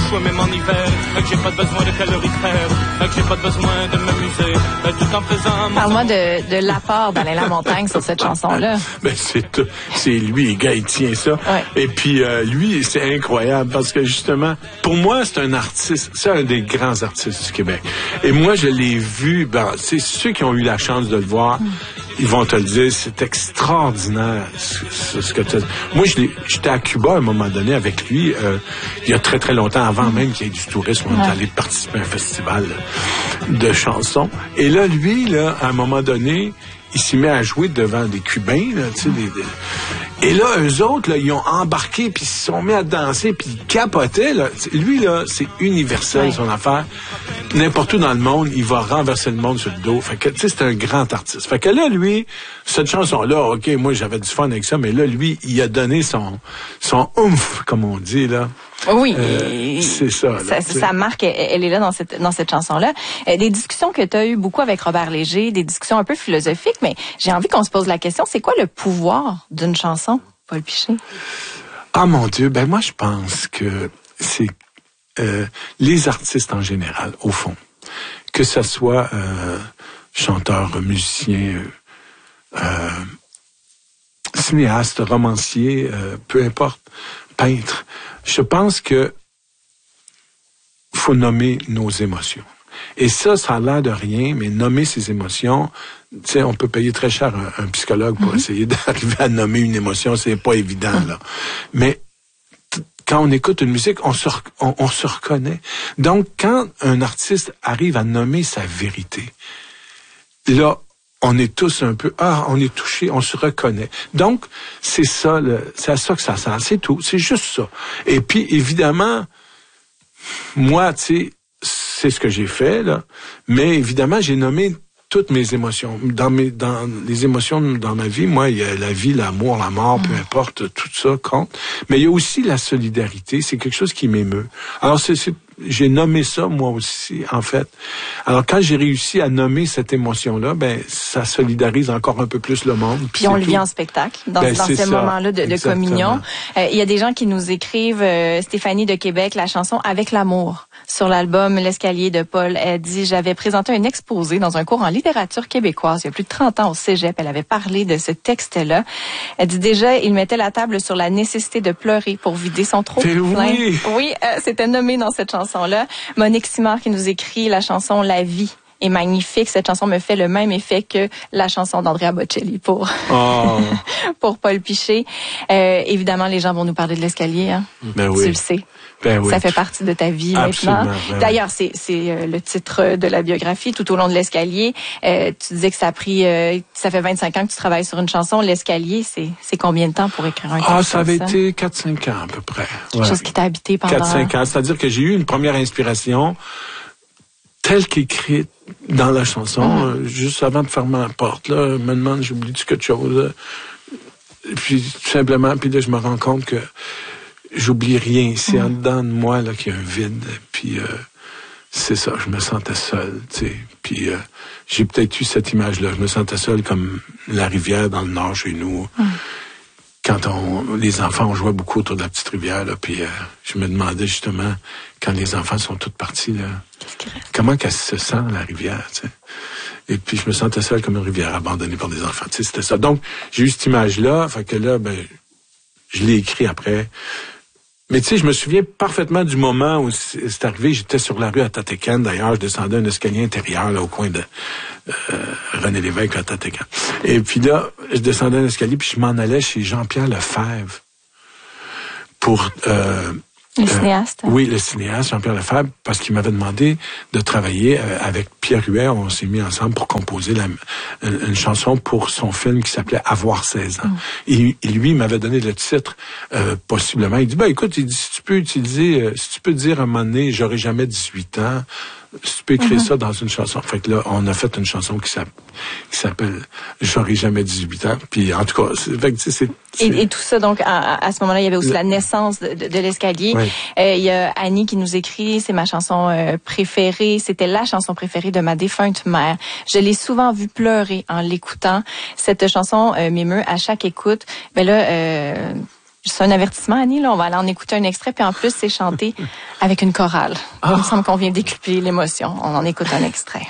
chaud même en hiver, que j'ai pas besoin de calorifères, que j'ai pas besoin de m'amuser, tout en faisant... Parle-moi de l'apport d'Alain Lamontagne sur cette chanson-là. Ben, c'est lui, le gars, il tient ça. Ouais. Et puis, lui, c'est incroyable parce que justement, pour moi, c'est un artiste, c'est un des grands artistes du Québec. Et moi, je l'ai vu, c'est ceux qui ont eu la chance de le voir, ils vont te le dire, c'est extraordinaire ce que tu as. Moi, j'étais à Cuba à un moment donné avec lui, il y a très très longtemps, avant même qu'il y ait du tourisme, on est allé participer à un festival de chansons. Et là, lui, là, à un moment donné, il s'y met à jouer devant des Cubains, là, tu sais, et là, eux autres, là, ils ont embarqué, puis ils se sont mis à danser, puis ils capotaient, là. Lui, là, c'est universel, son affaire. N'importe où dans le monde, il va renverser le monde sur le dos. Fait que, tu sais, c'est un grand artiste. Fait que là, lui, cette chanson-là, OK, moi, j'avais du fun avec ça, mais là, lui, il a donné son oomph, comme on dit, là. Oui, c'est ça. Là, sa marque, elle est là dans cette chanson-là. Des discussions que tu as eues beaucoup avec Robert Léger, des discussions un peu philosophiques, mais j'ai envie qu'on se pose la question, c'est quoi le pouvoir d'une chanson, Paul Piché? Ah mon Dieu, ben moi je pense que c'est les artistes en général, au fond, que ce soit chanteur, musicien, cinéaste, romancier, peu importe, peintre. Je pense que faut nommer nos émotions. Et ça a l'air de rien, mais nommer ses émotions, tu sais, on peut payer très cher un psychologue pour essayer d'arriver à nommer une émotion, c'est pas évident, là. Mais quand on écoute une musique, on se reconnaît. Donc, quand un artiste arrive à nommer sa vérité, là, on est tous un peu, on est touché, on se reconnaît. Donc, c'est ça, c'est à ça que ça sert, c'est tout, c'est juste ça. Et puis, évidemment, moi, tu sais, c'est ce que j'ai fait, là, mais évidemment, j'ai nommé toutes mes émotions. Dans les émotions dans ma vie, moi, il y a la vie, l'amour, la mort, peu importe, tout ça compte. Mais il y a aussi la solidarité, c'est quelque chose qui m'émeut. Alors, j'ai nommé ça, moi aussi, en fait. Alors, quand j'ai réussi à nommer cette émotion-là, ben, ça solidarise encore un peu plus le monde. Puis on le vit en spectacle, dans ces moments-là de communion. Il y a des gens qui nous écrivent, Stéphanie de Québec, la chanson « Avec l'amour ». Sur l'album L'Escalier de Paul, elle dit « J'avais présenté un exposé dans un cours en littérature québécoise il y a plus de 30 ans au cégep. Elle avait parlé de ce texte-là. Elle dit déjà, il mettait la table sur la nécessité de pleurer pour vider son trop-plein. » Oui, c'était nommé dans cette chanson-là. Monique Simard qui nous écrit la chanson « La vie ». Est magnifique. Cette chanson me fait le même effet que la chanson d'Andrea Bocelli pour Paul Piché. Évidemment, les gens vont nous parler de l'escalier. Hein? Ben oui. Tu le sais. Ben oui. Ça fait partie de ta vie maintenant. Ben d'ailleurs, c'est le titre de la biographie, Tout au long de l'escalier. Tu disais que ça fait 25 ans que tu travailles sur une chanson. L'escalier, c'est combien de temps pour écrire un texte? Ça avait été 4-5 ans à peu près. Quelque chose qui t'a habité pendant... 4-5 ans. C'est-à-dire que j'ai eu une première inspiration telle qu'écrite dans la chanson, juste avant de fermer la porte, là, me demande, j'oublie-tu quelque chose? Puis, tout simplement, puis là, je me rends compte que j'oublie rien. C'est en dedans de moi, là, qu'il y a un vide. Puis, c'est ça, je me sentais seul, tu sais. Puis, j'ai peut-être eu cette image-là. Je me sentais seul comme la rivière dans le nord chez nous. Quand les enfants, on jouait beaucoup autour de la petite rivière, là, puis je me demandais justement, quand les enfants sont tous partis, là, comment qu'elle se sent, la rivière, tu sais. Et puis, je me sentais seul comme une rivière abandonnée par des enfants, tu sais, c'était ça. Donc, j'ai eu cette image-là, fait que là, ben, je l'ai écrit après. Mais tu sais, je me souviens parfaitement du moment où c'est arrivé. J'étais sur la rue à Tatécan, d'ailleurs. Je descendais un escalier intérieur, là, au coin de René Lévesque à Tatécan. Et puis là, je descendais un escalier, puis je m'en allais chez Jean-Pierre Lefebvre pour... le cinéaste. Oui, le cinéaste, Jean-Pierre Lefebvre, parce qu'il m'avait demandé de travailler avec Pierre Huet. On s'est mis ensemble pour composer une chanson pour son film qui s'appelait Avoir 16 ans. Et lui, il m'avait donné le titre, possiblement. Il dit, écoute, il dit, si tu peux dire à un moment donné, j'aurai jamais 18 ans, si tu peux écrire ça dans une chanson. Fait que là, on a fait une chanson qui s'appelle J'aurai jamais 18 ans. Puis en tout cas, c'est et tout ça, donc, à ce moment-là, il y avait aussi la naissance de l'escalier. Oui. Il y a Annie qui nous écrit, c'est ma chanson préférée. C'était la chanson préférée de ma défunte mère. Je l'ai souvent vue pleurer en l'écoutant. Cette chanson m'émeut à chaque écoute. Mais là, C'est un avertissement, Annie, là. On va aller en écouter un extrait, puis en plus, c'est chanté avec une chorale. Il me semble qu'on vient décupler l'émotion. On en écoute un extrait.